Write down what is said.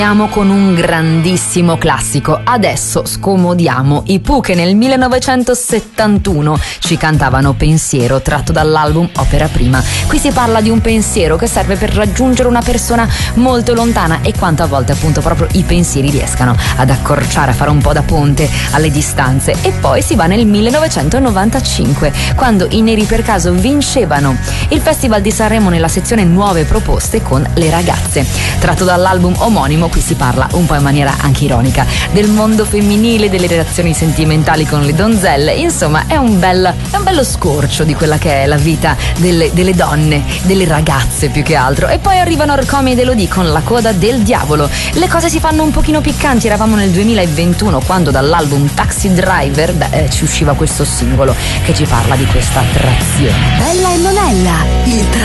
Siamo con un grandissimo classico. Adesso scomodiamo i Pooh, che nel 1971 ci cantavano Pensiero, tratto dall'album Opera Prima. Qui si parla di un pensiero che serve per raggiungere una persona molto lontana, e quanto a volte appunto proprio i pensieri riescano ad accorciare, a fare un po' da ponte alle distanze. E poi si va nel 1995, quando i Neri per Caso vincevano il Festival di Sanremo nella sezione Nuove Proposte con Le Ragazze. Tratto dall'album omonimo, qui si parla un po' in maniera anche ironica del mondo femminile, delle relazioni sentimentali con le donzelle. Insomma, è un bello scorcio di quella che è la vita delle donne, delle ragazze più che altro. E poi arrivano Arcomi ed Elodie con La coda del diavolo. Le cose si fanno un pochino piccanti. Eravamo nel 2021 quando dall'album Taxi Driver ci usciva questo singolo che ci parla di questa attrazione. Bella e Monella, il